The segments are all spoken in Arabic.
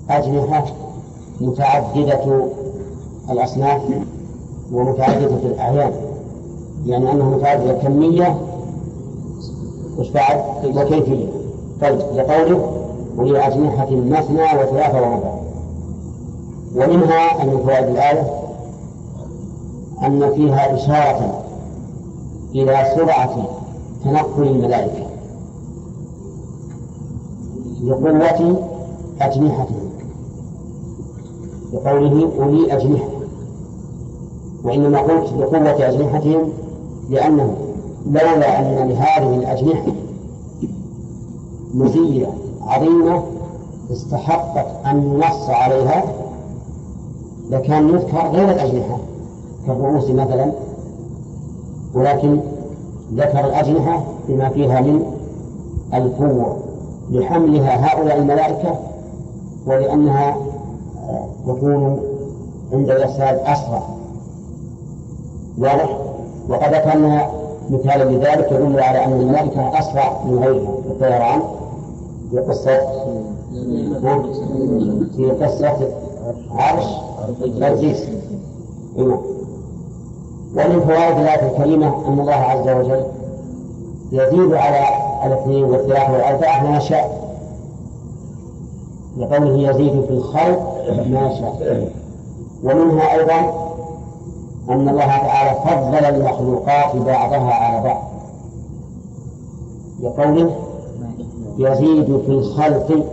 أجنحة متعددة الأصناف ومتعددة الأعيان، يعني أنها متعددة كمية وكيفية. طيب لقوله ولي أجنحة مثنى وثلاثة ورباع. ومنها أن من فوائد الآية أن فيها إشارة إلى سرعة تنقل الملائكة لقوة أجنحتهم، بقوله أولي أجنحة، وإنما قلت لقوة أجنحتهم لأنه لولا أن لهذه الأجنحة مزية عظيمة استحقت أن ينص عليها لكان يذكر غير الأجنحة كالرؤوس مثلا، ولكن ذكر الأجنحة بما فيها من القوة لحملها هؤلاء الملائكة، ولأنها تكون عند الإرسال أسرع. واضح؟ وقد ذكرنا مثالا لذلك يدل على أن الملائكة أسرع من غيرها في الطيران في قصة عرش بلقيس. ومن فوائد الآية الكريمة أن الله عز وجل يزيد على الاثنين والثلاثة والأربعة ما شاء، لقوله يزيد في الخلق ما شاء. ومنها أيضا أن الله تعالى فضل المخلوقات بعضها على بعض، لقوله يزيد في الخلق،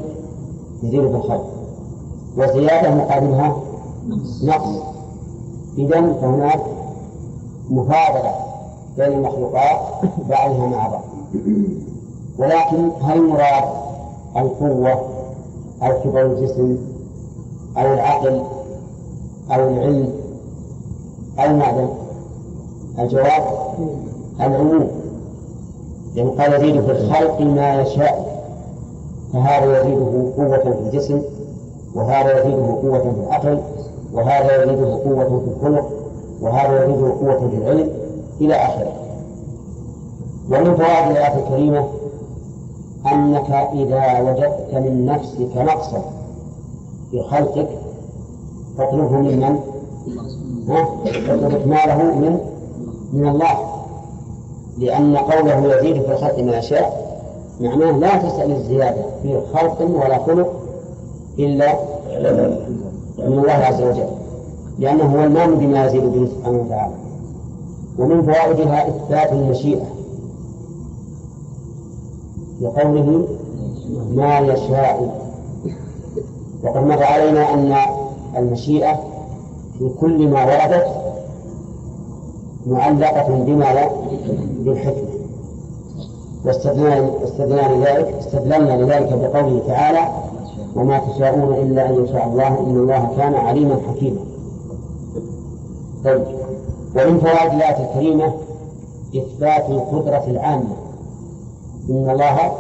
وزيادة مقابلها نقص. إذن فهناك مفاضلة بين المخلوقات بعضها مع بعض. ولكن هل مراد القوة أو كبر الجسم أو العقل أو العلم أو المعدن؟ الجواب العموم، لأن قال يزيد في الخلق ما يشاء، فهذا يزيده قوة في الجسم، وهذا يزيده قوة في العقل، وهذا يزيده قوة في الخلق، وهذا يزيده قوة في العلم إلى آخره. ومن فوائد الآية الكريمة أنك إذا وجدت من نفسك نقصا في خلقك فاطلبه من فاطلب إكماله من الله، لأن قوله يزيد في الخلق ما يشاء معناه لا تسأل الزيادة في خلق ولا خلق إلا من الله عز وجل، لأنه هو المام بما يزيد به سبحانه وتعالى. ومن فوائدها إثبات المشيئة لقوله ما يشاء. وقد مر علينا أن المشيئة في كل ما وردت معلقة بما بالحكمة، واستدللنا لذلك بقوله تعالى وما تشاءون إلا أن يشاء الله إن الله كان عليما حكيما. طيب. ومن فوائد الآية الكريمة إثبات القدرة العامة، إن الله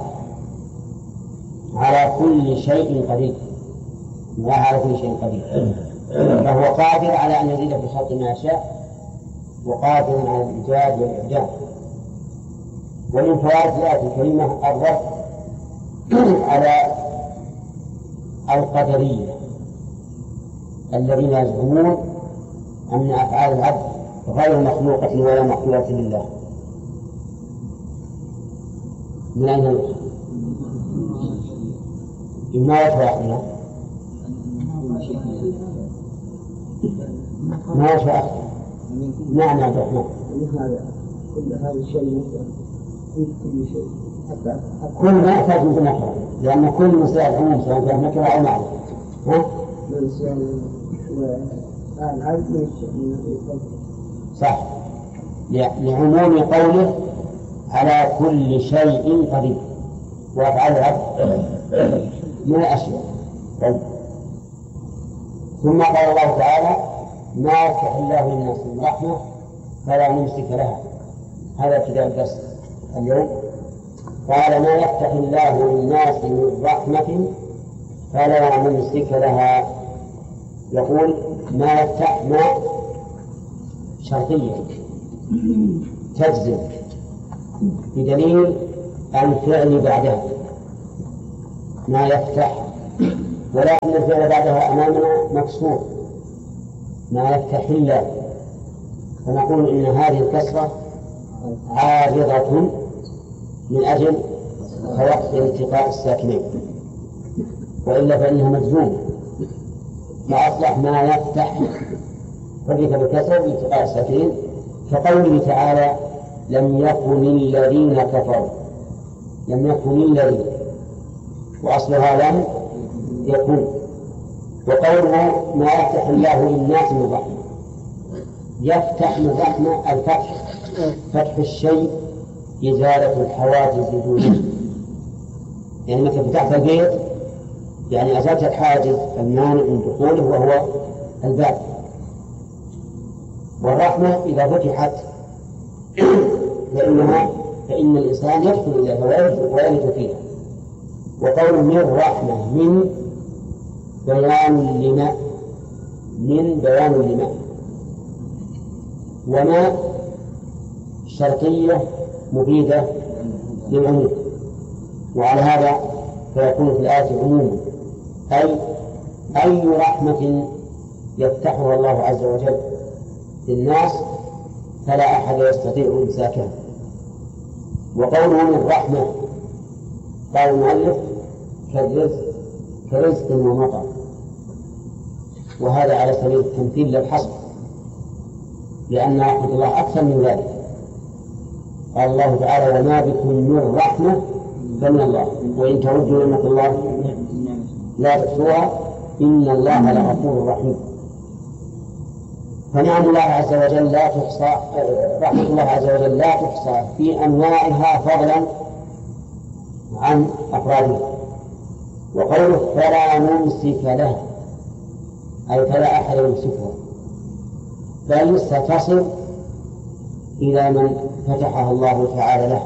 على كل شيء قدير، الله على كل شيء قدير، فهو قادر على أن يزيد في الخلق ما يشاء، وقادر على الإيجاد والإعدام. ومن فوائد الآية الكريمة الرد على القدرية الذين يزعمون أن أفعال العبد غير مخلوقة ولا مخلوقة لله. من أين يؤخذ؟ ما يتوقعنا ما يتوقع. نعم يا عبد الرحمن. كل هذا الشيء في كل شيء حتى كل ما يحتاج من نكرة، لأن كل مسائل عموم سواء كان نكرة أو معرفة. صح، لعموم قوله على كل شيء قدير، وأفعال العبد من الأشياء. ثم قال الله تعالى ما يفتح الله للناس من رحمة فلا ممسك لها. هذا ابتداء الدرس اليوم. قال ما يفتح الله للناس من رحمة فلا ممسك لها. يقول ما يفتح ما شرطية تجزم بدليل الفعل بعدها. ما يفتح ولكن الفعل بعدها أمامنا مكسور ما يفتح الله، فنقول إن هذه الكسرة عارضة من أجل توقي التقاء الساكنين، وإلا فإنها مجزومة، فأصلح ما يفتح فذلك بالكسر بالتقاء الساكنين، كقوله تعالى لم يكن الذين كفروا، لم يكن الذين، وأصلها لم يكن. وقوله ما يفتح الله للناس من رحمة، يفتح من رحمة الفتح، فتح الشيء إزالة الحواجز دونه، يعني مثل فتحت البيت يعني أزالت الحاجز المانع من دخوله وهو الباب. والرحمة إذا فتحت فإن الإنسان يدخل إليها ويلج فيها. وقول من رحمة من بيان لما، من بيان لما، وما شرطية مفيدة للعموم، وعلى هذا فيكون في الآية عموما، أي رحمة يفتحها الله عز وجل للناس فلا أحد يستطيع إمساكها. وقوله من رحمة قال المؤلف كرزق ومطر، وهذا على سبيل التمثيل للحصر، لأن رحمة الله أكثر من ذلك. قال الله تعالى وما بكم من رحمة فمن الله وإن تعدوا نعمة الله لا تحصوها إن الله لغفور رحيم. فنعم الله عز وجل لا تحصى، رحمة الله عز وجل لا تحصى في أنواعها فضلا عن أفرادها. وقوله فلا ممسك لها أي فلا أحد يمسكها، بل ستصل إلى من فتحها الله تعالى له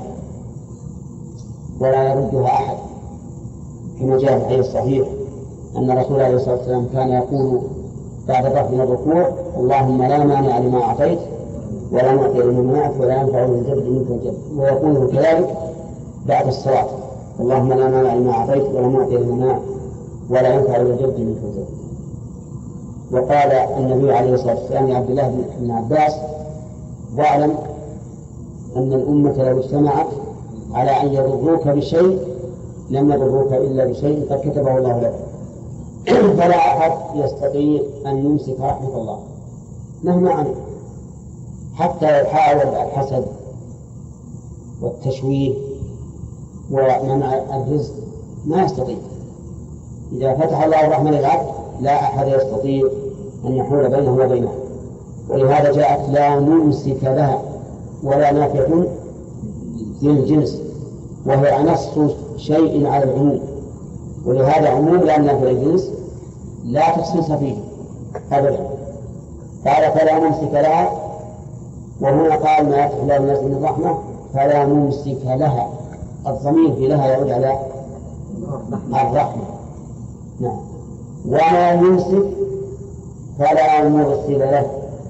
ولا يردها أحد، كما جاء في الحديث الصحيح أن رسول الله عليه الصلاة والسلام كان يقول بعد الرفع من الركوع اللهم لا مانع لما أعطيت ولا معطي لما منعت ولا ينفع ذا الجد منك الجد، ويقول كذلك بعد الصلاة اللهم لا مانع لما أعطيت ولا معطي لما منعت ولا ينفع ذا الجد منك الجد. وقال النبي عليه الصلاة والسلام لعبد الله بن عباس واعلم أن الأمة لو اجتمعت على أن يضروك بشيء لم يضروك إلا بشيء قد كتبه الله لك. فلا أحد يستطيع أن يمسك رحمة الله مهما عمل، حتى يحاول الحسد والتشويه ومنع الرزق ما يستطيع. إذا فتح الله الرحمة للعبد لا أحد يستطيع أن يحول بينه وبينه. ولهذا جاءت لا ممسك لها ولا نافع للجنس، وهي نص شيء على العموم، ولهذا عموم لأن نافع الجنس لا تخصيص فيه أبدا. قال فلا ممسك لها، وهنا قال ما يفتح الله الناس من الرحمة فلا ممسك لها، الضمير في لها يعود على الرحمة. نعم. وما يمسك فلا مرسل له،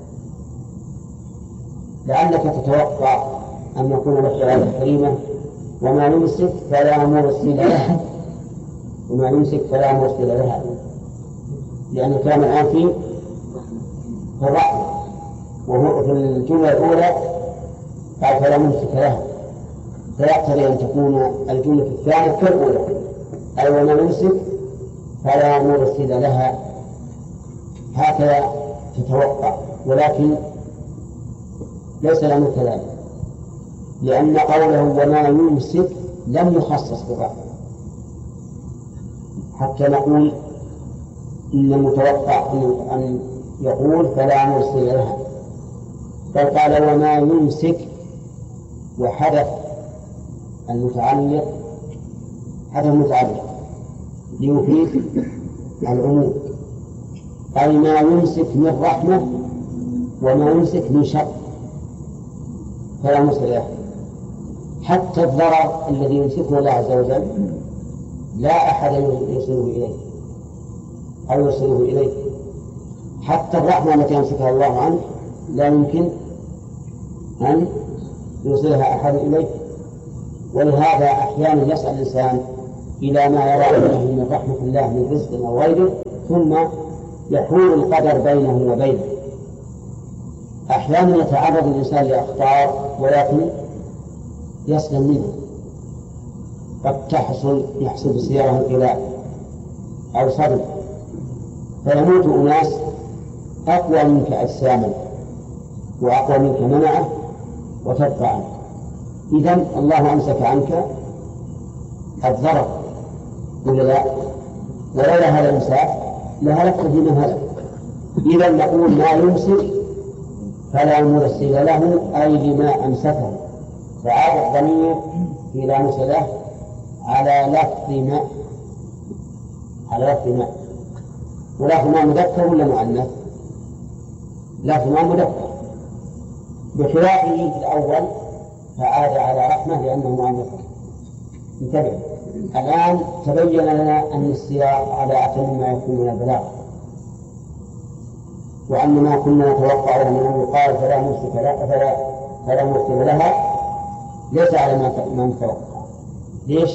لعلك تتوقع أن يكون لك الآية الكريمة وما يمسك فلا مرسل له، وما يمسك فلا مرسل لها، لأن كان الآن في الرحمة، وهو في الجملة الأولى قال فلا ممسك لها، فيقتضي أن تكون الجملة الثانية كالأولى أي وما يمسك فلا مرسل لها، هكذا تتوقع. ولكن ليس لنا كذلك، لأن قوله وما يمسك لم يخصص بالرحمة حتى نقول إن المتوقع أن يقول فلا مرسل لها، بل قال وما يمسك وحدث المتعلق حدث المتعلق ليفيد العموم، أي ما يمسك من رحمة وما يمسك من شر فلا مرسل له. حتى الضرر الذي يمسكه الله عز وجل لا أحد يوصله إليه أو يوصله إليه، حتى الرحمة التي يمسكها الله عنه لا يمكن أن يوصلها أحد إليه. ولهذا أحيانا يسأل الإنسان إلى ما يرى أنه من رحمة الله من رزق أو غيره، ثم يحول القدر بينه وبينه. أحيانا يتعرض الإنسان لأخطار ولكن يسلم منه، قد يحصل بسيارة انقلاب أو صدمة فيموت أناس أقوى منك أجساما وأقوى منك منعه وتبقى عنك. إذن الله أمسك عنك الضرر ولا لا؟ ولولا هذا الإمساك لهلكت بمن هلك. إذن نقول ما يمسك فلا مرسل له، أي لما أمسكه، فعاد الضمير إلى مسألة على لفظ ما، على لفظ ما. ولفظ ما مذكر ولا مؤنث؟ لفظ ما مذكر، بخلافه في الأول فعاد على رحمة لأنه مؤنث. انتبه، الآن تبين لنا أن السياق على أتم ما يكون من البلاغة، وأن ما كنا نتوقعه من أن يقال فلا مرسل لها ليس على ما نتوقع. ليش؟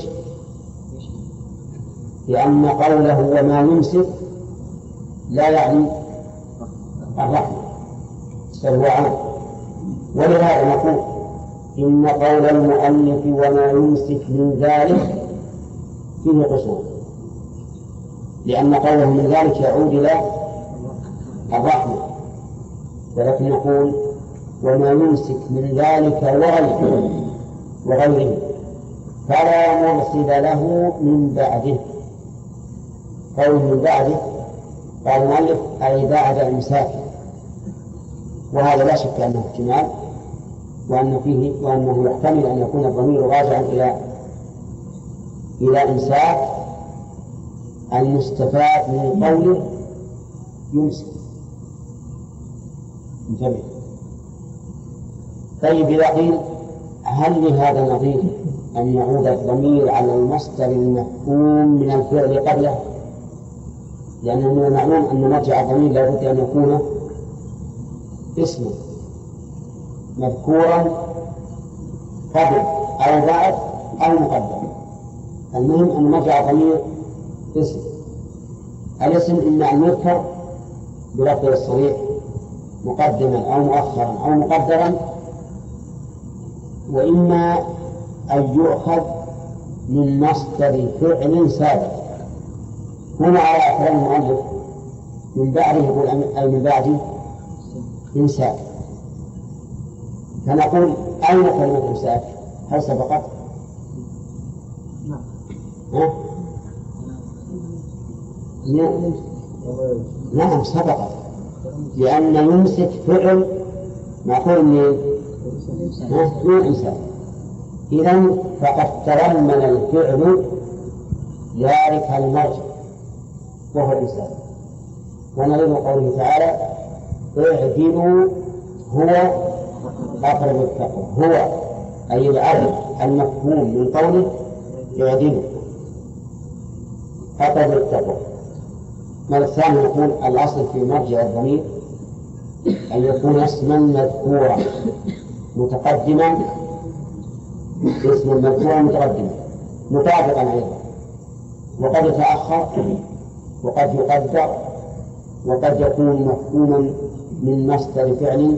لأن قوله وما يمسك لا يعني الرحمة بل هو عام. ولهذا نقول إن قول المؤلف وما يمسك من ذلك فيه قصور، لأن قوله من ذلك يعود إلى الرحمة، ولكن نقول وما يمسك من ذلك وغيره فلا مرسل له من بعده. قول من بعده قال المؤلف أي بعد إمساكه، وهذا لا شك أنه احتمال، وأنه يحتمل أن يكون الضمير راجعا إلى إمساك المستفاد من قوله يمسك. انتبه. طيب إذا قيل هل لهذا نظير أن يعود الضمير على المصدر المفهوم من الفعل قبله؟ لأنه من المعلوم أن مرجع الضمير لا بد أن يكون اسما مذكورا قبل أو بعد أو مقدم. المهم أن مرجع الضمير اسم. الاسم إما أن يذكر بلفظ الصريح مقدما أو مؤخرا أو مقدرا، وإما أن يؤخذ من مصدر فعل سابق. هنا على كلام المؤلف من بعده يقول أي من بعد إمساك، فنقول أين كلمة إمساك؟ هل سبقت؟ نعم سبقت، لأن يمسك فعل معقول من إمساك. إذن فقد تضمن الفعل ذلك المرجع وهو الإمساك. ونظير قوله تعالى اعدلوا هو أقرب للتقوى، هو أي العدل المفهوم من قوله اعدلوا أقرب للتقوى. مرة ثانية نقول الأصل في مرجع الضمير أن يكون اسما مذكورا متقدما، اسما مذكورا متقدما مطابقا أيضا، وقد يتأخر وقد يقدر وقد يكون مفهوما من مصدر فعل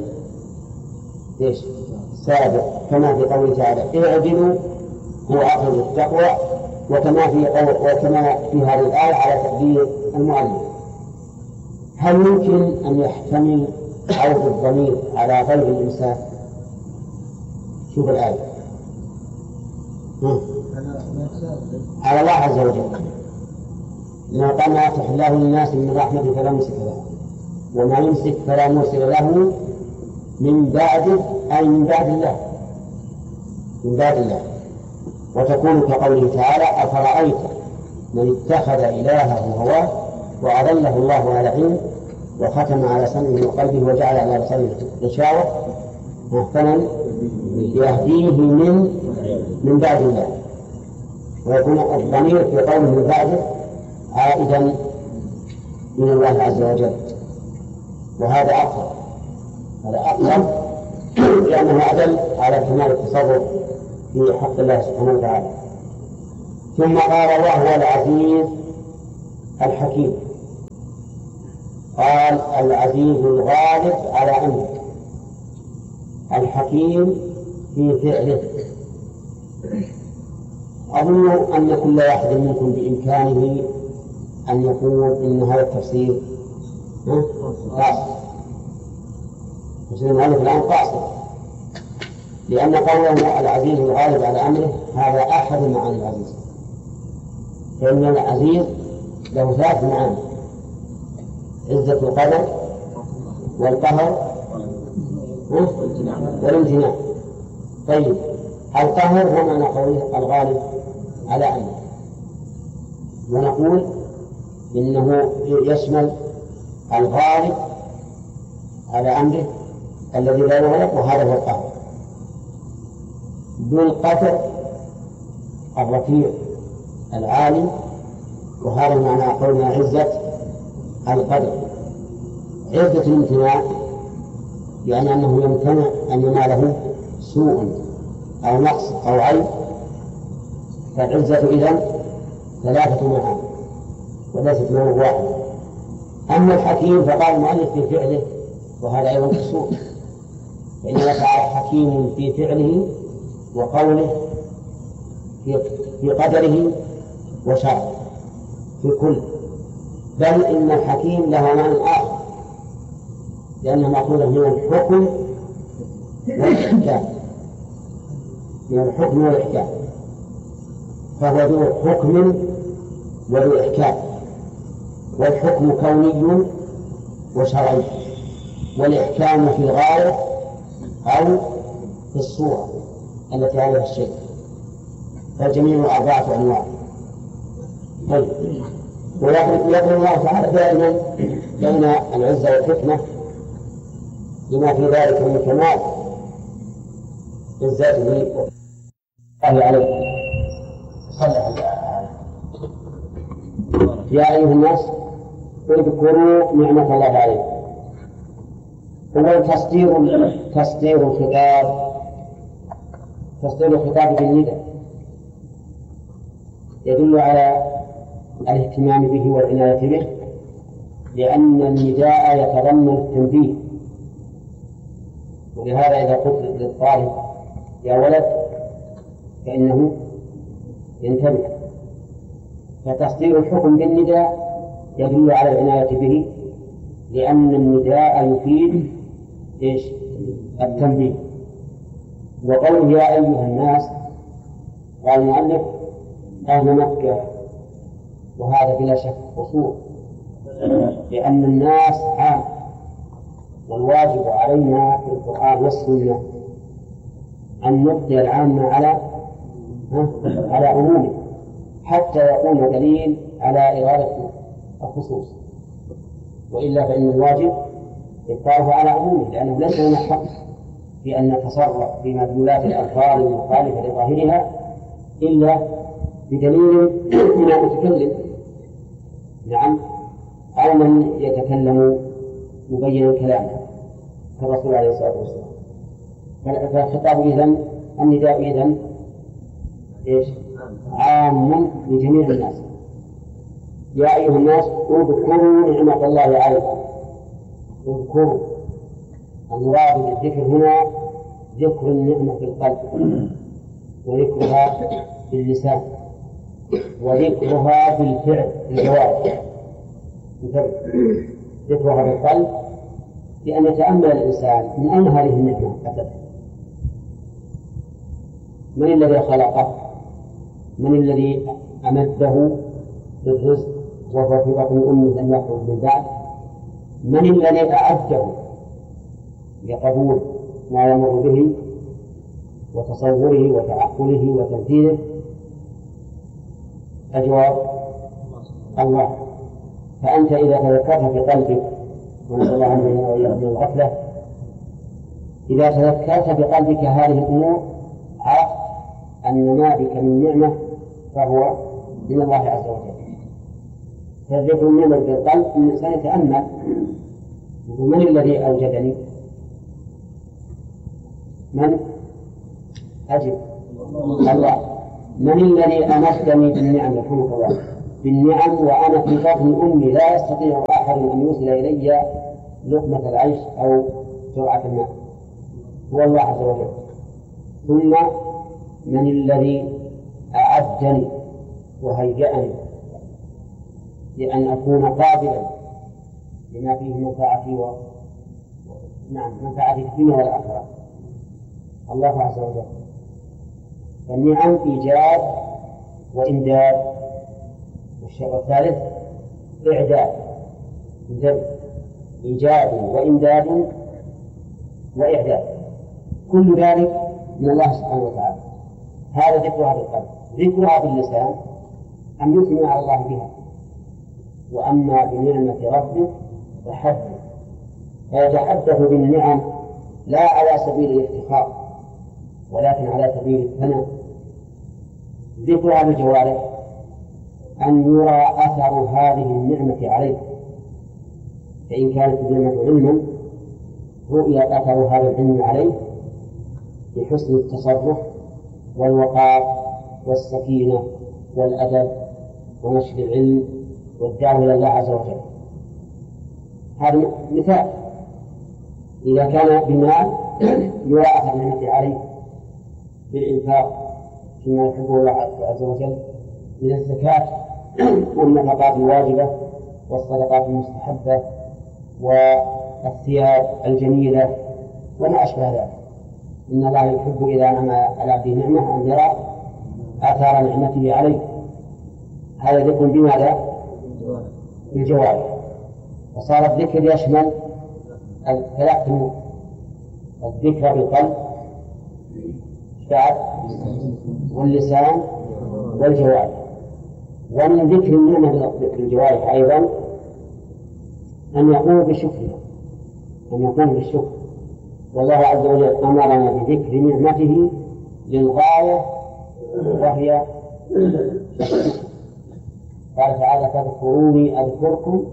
سابق، كما في قوله تعالى اعدلوا هو أقرب للتقوى، وكما في هذه الآية على تقدير المؤلف. هل يمكن أن يحتمل عود الضمير على غير الإمساك؟ شوف الآية على الله عز وجل ما قال ما يفتح الله للناس من رحمة فلا ممسك له، وما يمسك فلا مرسل له من بعده، أي من بعد الله، من بعد الله. وتكون كقوله تعالى أفرأيت من اتخذ إلهه هواه وأضله الله على علم وختم على سمعه وقلبه وجعل على بصره غشاوة فمن يهديه من بعد الله. ويكون الضمير في قوله من بعده عائدا من الله عز وجل، وهذا أقرب، هذا أقرب لأنه أدل على كمال التصرف في حق الله سبحانه وتعالى. ثم قال وهو العزيز الحكيم. قال العزيز الغالب على أمره، الحكيم في فعله. أظن أن كل واحد منكم بإمكانه أن يقول إن هذا التفسير قاصر. تفسير المؤلف الآن قاصر، لأن قوله العزيز الغالب على أمره هذا أحد معاني العزيز، فإن العزيز له 3 معاني: عزة القدر والقهر والامتناع. طيب القهر هو معنى قوله الغالب على أمره، ونقول إنه يشمل الغالب على أمره الذي لا يغلب، وهذا هو القهر. ذو القدر الرفيع العالي، وهذا معنى قولنا عزة القدر. عزة الامتناع يعني أنه يمتنع أن يناله سوء أو نقص أو عيب، فالعزة إذن 3 معاني وليست معاني واحدة. أما الحكيم فقال المؤلف في فعله، وهذا أيضا السوء، فإن الله تعالى حكيم في فعله وقوله في قدره وشرعه في كل، بل إن الحكيم له معنى آخر، لأنه مأخوذ من الحكم والإحكام، من الحكم والإحكام، فهو ذو حكم وذو إحكام. والحكم كوني وشرعي، والإحكام في الغاية أو في الصورة التي عليها الشيء، فالجميع 4 أنواع. طيب، ويقول الله تعالى دائما بين العزة والحكمة لما في ذلك من كمال عزته الله عليه. صلى يا أيها الناس اذكروا نعمة الله عليكم. هو تصدير الخطاب بالنداء يدل على الاهتمام به والعناية به، لأن النداء يتضمن التنبيه. ولهذا إذا قلت للطالب يا ولد فإنه ينتبه. فتصدير الحكم بالنداء يدل على العناية به، لأن النداء يفيد التنبيه. وقوله يا أيها الناس قال المؤلف أهل مكة، وهذا بلا شك قصور، لأن الناس عام، والواجب علينا في القرآن والسنة أن نبقي العام على عمومه حتى يكون دليل على إرادة الخصوص، وإلا فإن الواجب إبقاؤه على عمومه، لأنه ليس لنا حق في أن نتصرف في مدلولات الألفاظ المخالفة لظاهرها إلا بدليل من المتكلم، نعم، أو من يتكلم مبينا كلامه كالرسول عليه الصلاة والسلام. فالخطاب إذن النداء إذن عام لجميع الناس. يا أيها الناس اذكروا نعمة الله عليكم. اذكروا، المراد بالذكر هنا ذكر النعمة في القلب، وذكرها باللسان، وذكرها بالفعل بالجوارح. ذكرها بالقلب لأن يتأمل الإنسان من أين هذه النعمة أتت، من الذي خلقه، من الذي أمده بالرزق وهو في بطن أمه لم يخرج من بعد، من الذي أعده لقبول ما يمر به وتصوره وتعقله وتنفيذه. الجواب الله. فأنت إذا تذكرت في قلبك، ونسأل الله أن يعيذنا من الغفلة، إذا تذكرت بقلبك هذه الأمور عرفت أن ما بك من نعمة فهو من الله عز وجل. فالذكر النعمة بالقلب أن الإنسان يتأمل من الذي أوجدني، من أجب الله، من الذي أمدني بالنعم رحمك الله بالنعم وأنا في بطن أمي لا يستطيع أحد أن يوصل إلي لقمة العيش أو جرعة الماء؟ هو الله عز وجل. ثم من الذي أعدني وهيأني لأن أكون قابلا لما فيه منفعتي منفعتي في الدنيا والآخرة؟ الله عز وجل. فالنعم إيجاد وإمداد، والشيء الثالث إعداد، إيجاد وإمداد وإعداد، كل ذلك من الله سبحانه وتعالى. هذا ذكرها بالقلب، ذكرها باللسان أن يثني على الله بها. وأما بنعمة ربك فحدث، فيتحدث بالنعم لا على سبيل الافتخار ولكن على سبيل الثناء. ذكرها بالجوارح أن يرى أثر هذه النعمة عليك، فإن كانت النعمة علما رؤي أثر هذا العلم عليه بحسن التصرف والوقار والسكينة والأدب ونشر العلم والدعوة إلى الله عز وجل. هذا مثال. إذا كان بمال يرى أثر النعمة عليه بالإنفاق فيما يحبه الله عز وجل من الزكاة والنفقات الواجبة والصدقات المستحبة والثياب الجميلة وما أشبه ذلك. إن الله يحب إذا أنعم على عبده نعمة أن يرى آثار نعمته عليه. هذا ذكر بماذا؟ بالجوارح. وصار الذكر يشمل ثلاث أمور: الذكر بالقلب واللسان والجوارح. ومن ذكر النعمة بالجوارح أيضا أن يقوم بشكرها، والله عز وجل أمرنا بذكر نعمته للغاية وهي قال تعالى: فاذكروني أذكركم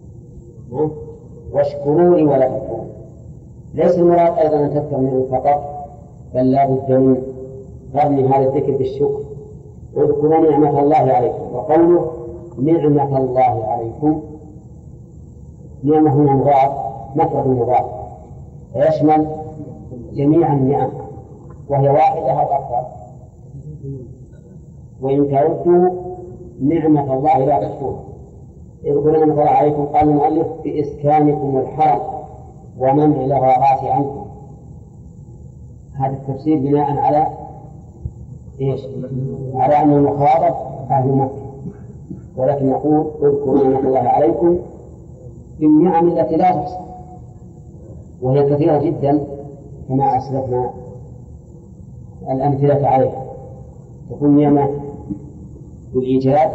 واشكروني ولا تكفرون. ليس المراد أيضا أن تذكر منه فقط، بل لا بد من قرن هذا الذكر بالشكر. اذكروا نعمة الله عليكم. وقوله نعمة الله عليكم، نعمة هنا مضاف، مفرد مضاف، ويشمل جميع النعم وهي واحدة أو أكثر. وإن تعدوا نعمة الله لا تحصوها. اذكروا نعمة الله عليكم، قال المؤلف: بإسكانكم الحرم ومنع الغارات عنكم. هذا التفسير بناء على إيش؟ على أن المخاطب أهل مكة، ولكن نقول: اذكروا نعمة الله عليكم بالنعم التي لا تحصى، وهي كثيرة جدا كما أسلفنا الأمثلة عليها. تكون نعمة بالإيجاد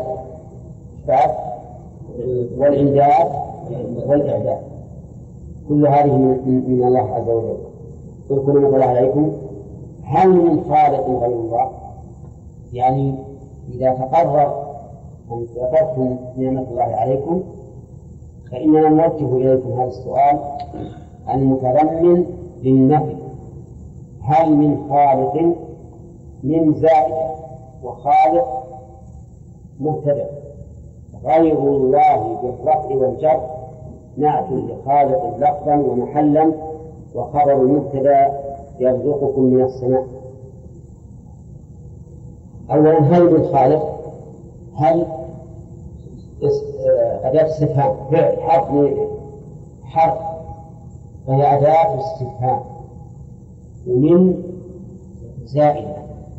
والإمداد والإعداد، كل هذه من الله عز وجل. اذكروا نعمة الله عليكم. هل من خالق غير الله؟ يعني إذا تقرر أن ذكرتم نعمة الله عليكم فإننا نوجه إليكم هذا السؤال المتضمن للنفي: هل من خالق؟ من زائدة، وخالق مبتدأ، غير الله بالرفع والجر نعت لخالق لفظا ومحلا، وخبر المبتدأ يرزقكم من السماء. أولا، هل من خالق؟ هل أداة استفهام، فعل حرف فهي أداة استفهام. ومن زائدة،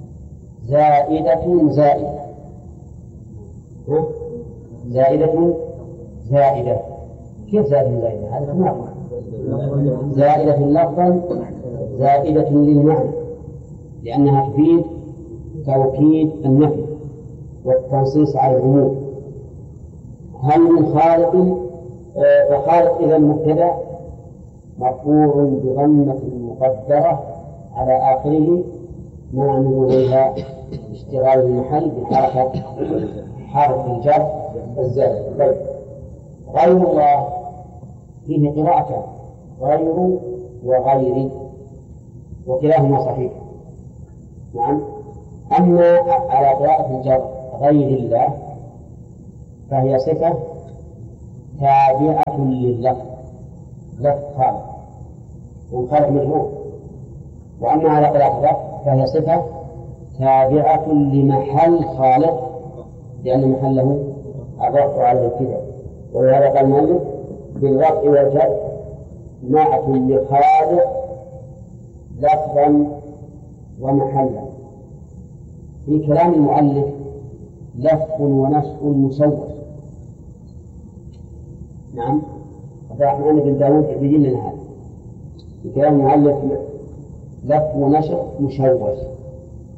زائدة كيف زائدة؟ هذا ما زائدة لفظا زائدة للمعنى، لأنها تفيد توكيد النفي والتنصيص على العموم. هل من خالق؟ وخالق إذا مبتدأ مرفوع بضمة مقدرة على آخره مع نزولها اشتغال المحل بحركة حرف الجر الزائد. طيب، غير الله فيه قراءة غير وغير، وكلاهما صحيح. نعم، أما على قراءة الجر غير الله فهي صفة تابعة لللفظ، لفظ خالق والخالق مجهول. وأما على قراءة الرفع فهي صفة تابعة لمحل خالق، لأن محله الرفع على الابتداء. ولهذا قال المؤلف بالرفع والجر نعت لخالق لفظا ومحلا. في كلام المؤلف لف ونسخ مشوش. نعم، عبد الرحمن بن داود يبين لنا هذا. في كلام المؤلف لف ونشر مشوش،